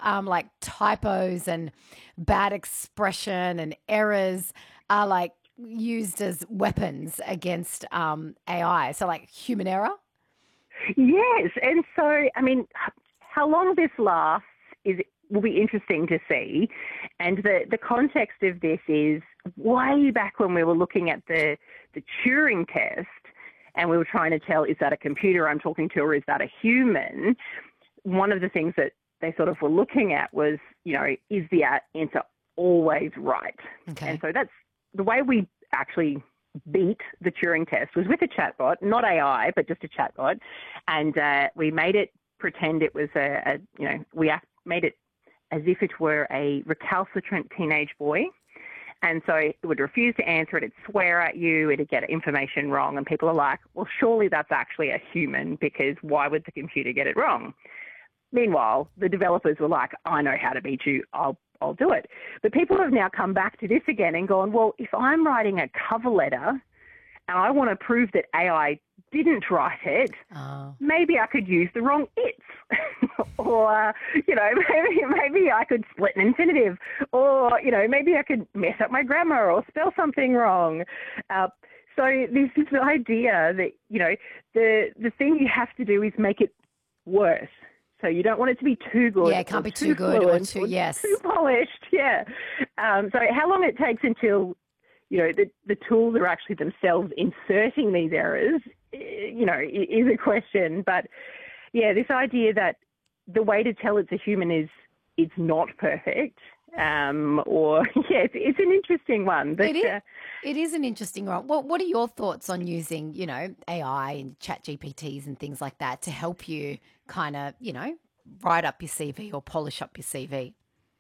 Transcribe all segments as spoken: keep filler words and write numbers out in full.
um, like typos and bad expression and errors are like used as weapons against um, A I. So like human error. Yes, and so, I mean, how long this lasts is will be interesting to see. And the, the context of this is way back when we were looking at the, the Turing test and we were trying to tell, is that a computer I'm talking to or is that a human? One of the things that they sort of were looking at was, you know, is the answer always right? Okay. And so that's the way we actually beat the Turing test was with a chatbot, not A I, but just a chatbot. And uh, we made it pretend it was a, a you know, we made it as if it were a recalcitrant teenage boy. And so it would refuse to answer it, it'd swear at you, it'd get information wrong. And people are like, well, surely that's actually a human because why would the computer get it wrong? Meanwhile, the developers were like, I know how to beat you, I'll I'll do it. But people have now come back to this again and gone, well, if I'm writing a cover letter and I want to prove that A I didn't write it, Oh. maybe I could use the wrong it's. or, you know, maybe, maybe I could split an infinitive. Or, you know, maybe I could mess up my grammar or spell something wrong. Uh, so there's this idea that, you know, the the thing you have to do is make it worse. So you don't want it to be too good. Yeah, it can't be too good or too, or yes. too polished, yeah. Um, so how long it takes until, you know, the, the tools are actually themselves inserting these errors, you know, is a question. But, yeah, this idea that the way to tell it's a human is it's not perfect. Um, or, yeah, it's, it's an interesting one. But, it, is, uh, it is an interesting one. What, what are your thoughts on using, you know, A I and chat G P Ts and things like that to help you kind of, you know, write up your C V or polish up your C V?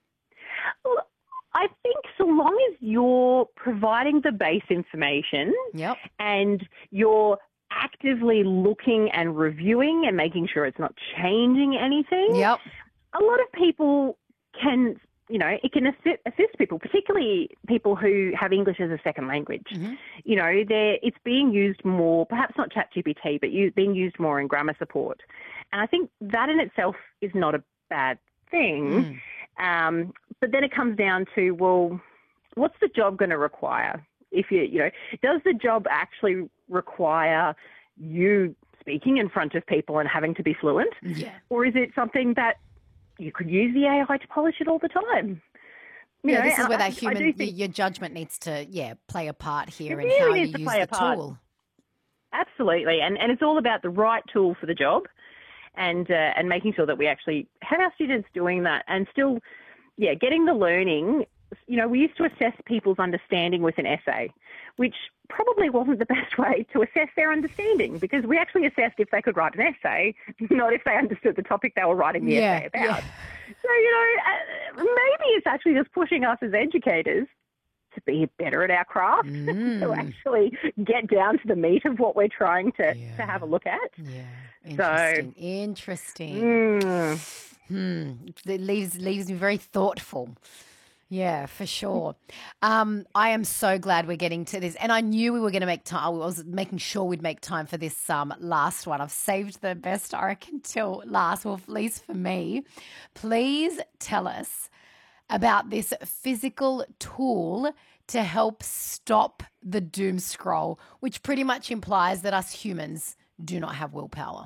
Well, I think so long as you're providing the base information Yep. and you're actively looking and reviewing and making sure it's not changing anything, Yep. a lot of people can, you know, it can assist, assist people, particularly people who have English as a second language. Mm-hmm. You know, they're, it's being used more, perhaps not ChatGPT, but you, being used more in grammar support. And I think that in itself is not a bad thing. Mm. Um, but then it comes down to, well, what's the job going to require? If you, you know, does the job actually require you speaking in front of people and having to be fluent? Yeah. Or is it something that you could use the A I to polish it all the time? You Yeah, know, this is where I- that I human, do think your judgment needs to, yeah, play a part here it in how really you needs to use play the a part. tool. Absolutely. And, and it's all about the right tool for the job and uh, and making sure that we actually have our students doing that and still, yeah, getting the learning. You know, we used to assess people's understanding with an essay, which probably wasn't the best way to assess their understanding because we actually assessed if they could write an essay, not if they understood the topic they were writing the Yeah, essay about. yeah. So, you know, uh, maybe it's actually just pushing us as educators to be better at our craft, Mm. to actually get down to the meat of what we're trying to, Yeah. to have a look at. Yeah, So, interesting, interesting. mm, Hmm, it leaves leaves me very thoughtful. Yeah, for sure. Um, I am so glad we're getting to this, and I knew we were going to make time. I was making sure we'd make time for this um last one. I've saved the best, I reckon, till last. Well, at least for me. Please tell us about this physical tool to help stop the doom scroll, which pretty much implies that us humans do not have willpower.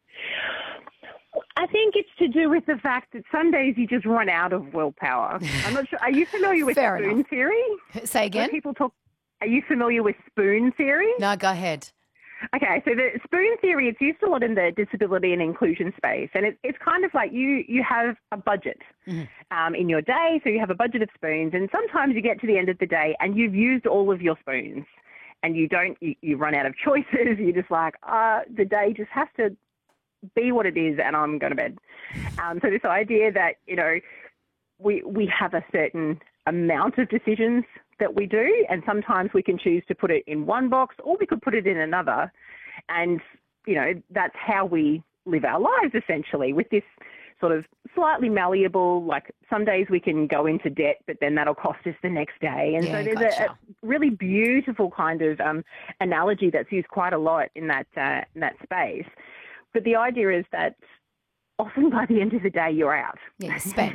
I think it's to do with the fact that some days you just run out of willpower. I'm not sure. Are you familiar with Fair spoon enough. theory? Say again? When people talk. Are you familiar with spoon theory? No, go ahead. Okay, so the spoon theory, it's used a lot in the disability and inclusion space, and it, it's kind of like you you have a budget Mm-hmm. um, in your day, so you have a budget of spoons, and sometimes you get to the end of the day and you've used all of your spoons, and you don't, you, you run out of choices, you're just like, uh, the day just has to be what it is and I'm going to bed. Um, so this idea that, you know, we we have a certain amount of decisions that we do, and sometimes we can choose to put it in one box or we could put it in another. And, you know, that's how we live our lives essentially, with this sort of slightly malleable, like some days we can go into debt, but then that'll cost us the next day. And Yeah, so there's gotcha. a, a really beautiful kind of um, analogy that's used quite a lot in that uh, in that space. But the idea is that often by the end of the day, you're out. Yeah, you spent.